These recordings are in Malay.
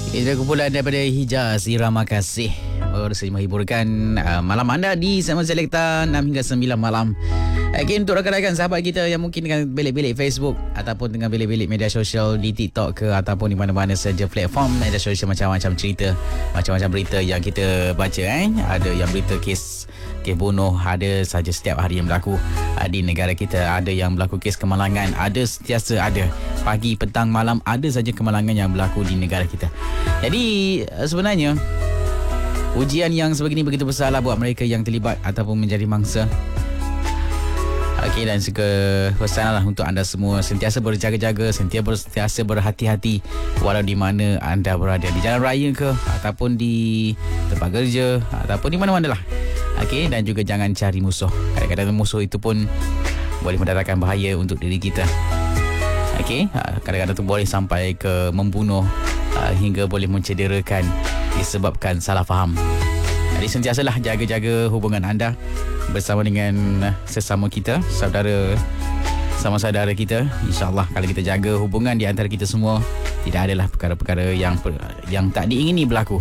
Itu kumpulan daripada Hijaz, Irama Kasih. Baru saja menghiburkan malam anda di Sama Selekta 6 hingga 9 malam. Okay, untuk rakan-rakan sahabat kita yang mungkin dengan belik-belik Facebook ataupun dengan belik-belik media sosial di TikTok ke ataupun di mana-mana saja platform media sosial, macam-macam cerita, macam-macam berita yang kita baca. Ada yang berita kes bunuh, ada saja setiap hari yang berlaku di negara kita. Ada yang berlaku kes kemalangan, ada sentiasa ada. Pagi, petang, malam ada saja kemalangan yang berlaku di negara kita. Jadi sebenarnya ujian yang sebegini begitu besarlah buat mereka yang terlibat ataupun menjadi mangsa. Okey, dan juga pesanlah untuk anda semua sentiasa berjaga-jaga, sentiasa berhati-hati walau di mana anda berada, di jalan raya ke ataupun di tempat kerja ataupun di mana-mana lah. Okey, dan juga jangan cari musuh. Kadang-kadang musuh itu pun boleh mendatangkan bahaya untuk diri kita. Okey, kadang-kadang tu boleh sampai ke membunuh hingga boleh mencederakan disebabkan salah faham. Jadi sentiasalah jaga-jaga hubungan anda bersama dengan sesama kita, sama saudara kita. InsyaAllah kalau kita jaga hubungan di antara kita semua, tidak adalah perkara-perkara yang tak diingini berlaku.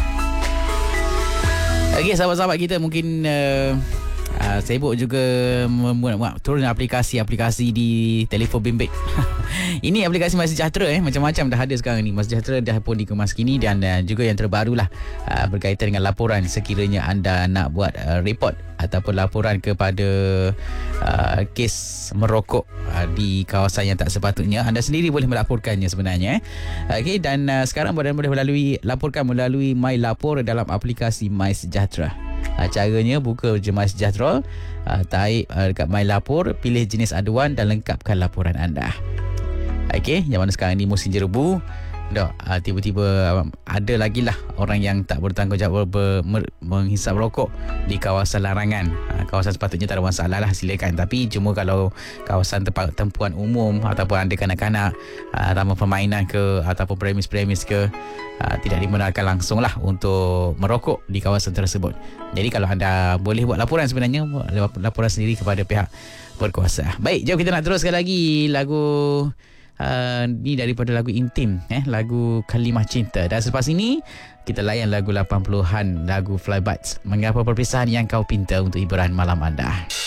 Okey, sahabat-sahabat kita mungkin sibuk juga turun aplikasi-aplikasi di telefon bimbit. Ini aplikasi MySejahtera macam-macam dah ada sekarang ni. MySejahtera dah pun dikemas kini dan juga yang terbarulah berkaitan dengan laporan sekiranya anda nak buat report ataupun laporan kepada kes merokok di kawasan yang tak sepatutnya, anda sendiri boleh melaporkannya sebenarnya. Okey, dan sekarang boleh laporkan melalui My Lapor dalam aplikasi MySejahtera. Caranya buka je MySejahtera, tarik dekat My Lapor, pilih jenis aduan dan lengkapkan laporan anda. Okey, yang mana sekarang ni musim jerebu, tiba-tiba ada lagi lah orang yang tak bertanggungjawab menghisap rokok di kawasan larangan. Kawasan sepatutnya tak ada masalah lah, silakan. Tapi cuma kalau kawasan tempat tempuan umum ataupun ada kanak-kanak, taman permainan ke ataupun premis-premis ke, tidak dibenarkan langsung lah untuk merokok di kawasan tersebut. Jadi kalau anda boleh buat laporan sebenarnya, laporan sendiri kepada pihak berkuasa. Baik, jom kita nak teruskan lagi lagu ni daripada lagu Intim, lagu Kalimah Cinta. Dan selepas ini kita layan lagu 80-an, lagu Flybuds, Mengapa Perpisahan Yang Kau Pinta, untuk hiburan malam anda.